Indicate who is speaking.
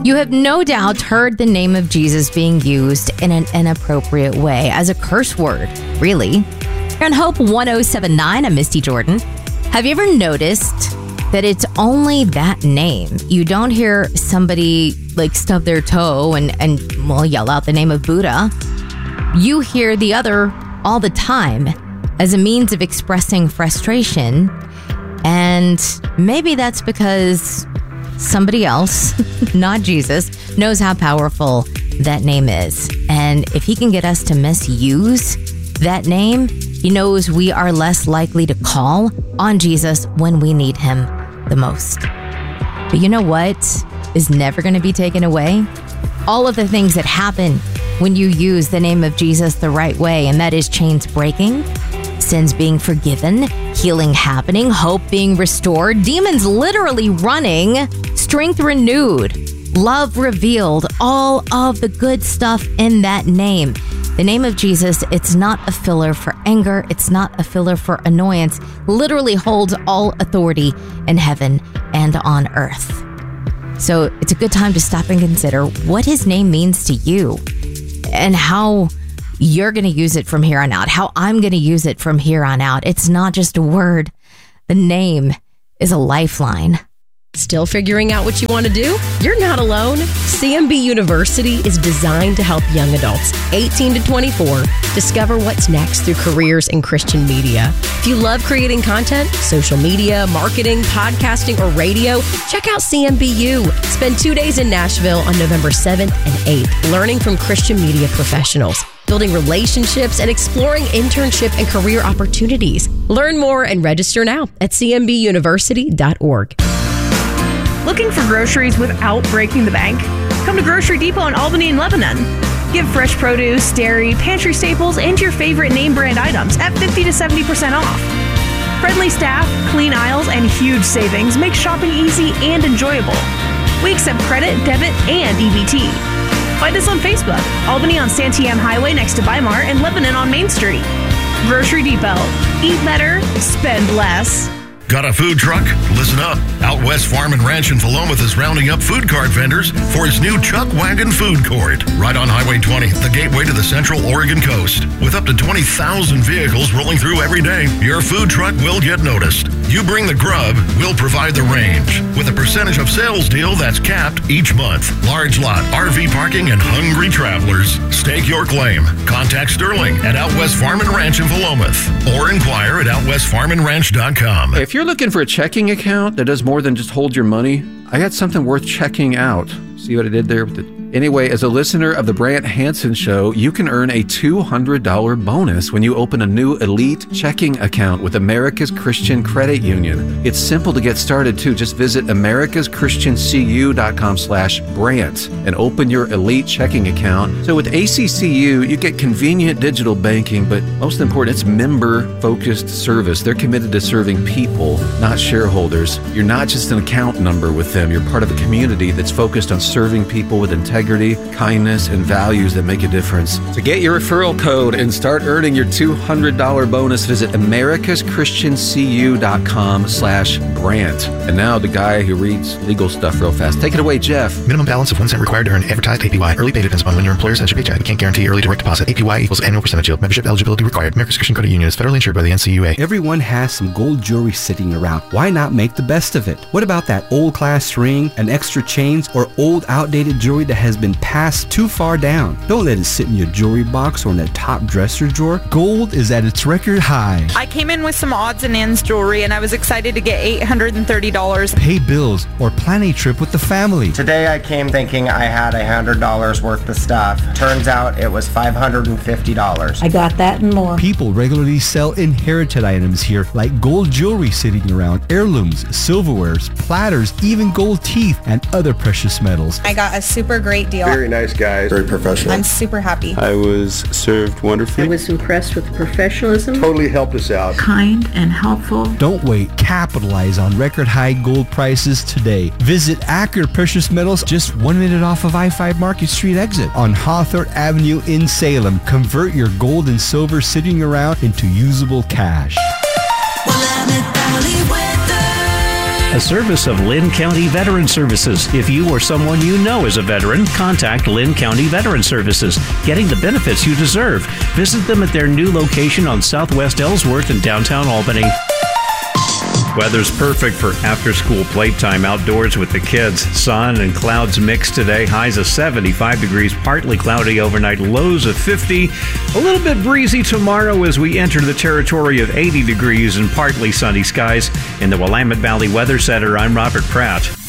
Speaker 1: You have no doubt heard the name of Jesus being used in an inappropriate way, as a curse word, really. You're on Hope 1079, I'm Misty Jordan. Have you ever noticed that it's only that name? You don't hear somebody stub their toe and yell out the name of Buddha. You hear the other all the time as a means of expressing frustration. And maybe that's because somebody else, not Jesus, knows how powerful that name is. And if he can get us to misuse that name, he knows we are less likely to call on Jesus when we need him the most. But you know what is never going to be taken away? All of the things that happen when you use the name of Jesus the right way, and that is chains breaking, sins being forgiven, healing happening, hope being restored, demons literally running, strength renewed, love revealed, all of the good stuff in that name. The name of Jesus, it's not a filler for anger. It's not a filler for annoyance. Literally holds all authority in heaven and on earth. So it's a good time to stop and consider what his name means to you and how you're going to use it from here on out, how I'm going to use it from here on out. It's not just a word. The name is a lifeline.
Speaker 2: Still figuring out what you want to do? You're not alone. CMB University is designed to help young adults 18 to 24 discover what's next through careers in Christian media. If you love creating content, social media, marketing, podcasting, or radio, check out CMBU. Spend 2 days in Nashville on November 7th and 8th, learning from Christian media professionals, building relationships, and exploring internship and career opportunities. Learn more and register now at cmbuniversity.org.
Speaker 3: Looking for groceries without breaking the bank? Come to Grocery Depot in Albany and Lebanon. Get fresh produce, dairy, pantry staples, and your favorite name brand items at 50 to 70% off. Friendly staff, clean aisles, and huge savings make shopping easy and enjoyable. We accept credit, debit, and EBT. Find us on Facebook, Albany on Santiam Highway next to Weimar, and Lebanon on Main Street. Grocery Depot. Eat better, spend less.
Speaker 4: Got a food truck? Listen up. Out West Farm and Ranch in Philomath is rounding up food cart vendors for his new Chuck Wagon Food Court. Right on Highway 20, the gateway to the Central Oregon coast. With up to 20,000 vehicles rolling through every day, your food truck will get noticed. You bring the grub, we'll provide the range. With a percentage of sales deal that's capped each month. Large lot, RV parking, and hungry travelers. Stake your claim. Contact Sterling at Out West Farm and Ranch in Philomath. Or inquire at outwestfarmandranch.com.
Speaker 5: If you're looking for a checking account that does more than just hold your money, I got something worth checking out. See what I did there with it? Anyway, as a listener of the Brant Hansen Show, you can earn a $200 bonus when you open a new elite checking account with America's Christian Credit Union. It's simple to get started too. Just visit americaschristiancu.com/Brant and open your elite checking account. So with ACCU, you get convenient digital banking, but most important, it's member-focused service. They're committed to serving people, not shareholders. You're not just an account number with them. You're part of a community that's focused on serving people with integrity, kindness, and values that make a difference. To get your referral code and start earning your $200 bonus, visit americaschristiancu.com/Brant. And now the guy who reads legal stuff real fast. Take it away, Jeff.
Speaker 6: Minimum balance of 1 cent required to earn advertised APY. Early pay depends upon when your employer sends your paycheck. We can't guarantee early direct deposit. APY equals annual percentage yield. Membership eligibility required. America's Christian Credit Union is federally insured by the NCUA.
Speaker 7: Everyone has some gold jewelry sitting around. Why not make the best of it? What about that old class ring, an extra chains, or old outdated jewelry that has been passed too far down? Don't let it sit in your jewelry box or in that top dresser drawer. Gold is at its record high.
Speaker 8: I came in with some odds and ends jewelry and I was excited to get $830.
Speaker 7: Pay bills or plan a trip with the family.
Speaker 9: Today I came thinking I had $100 worth of stuff. Turns out it was $550.
Speaker 10: I got that and more.
Speaker 7: People regularly sell inherited items here, like gold jewelry sitting around, heirlooms, silverwares, platters, even gold teeth, and other precious metals.
Speaker 8: I got a super great deal.
Speaker 11: Very nice guys, very professional.
Speaker 8: I'm super happy.
Speaker 11: I was served wonderfully.
Speaker 10: I was impressed with the professionalism.
Speaker 11: Totally helped us out.
Speaker 10: Kind and helpful.
Speaker 7: Don't wait. Capitalize on record high gold prices today. Visit Accurate Precious Metals, just 1 minute off of I-5 Market Street exit on Hawthorne Avenue in Salem. Convert your gold and silver sitting around into usable cash.
Speaker 12: a service of Lynn County Veteran Services. If you or someone you know is a veteran, contact Lynn County Veteran Services, getting the benefits you deserve. Visit them at their new location on Southwest Ellsworth in downtown Albany. Weather's perfect for after-school playtime outdoors with the kids. Sun and clouds mixed today. Highs of 75 degrees, partly cloudy overnight, lows of 50. A little bit breezy tomorrow as we enter the territory of 80 degrees and partly sunny skies. In the Willamette Valley Weather Center, I'm Robert Pratt.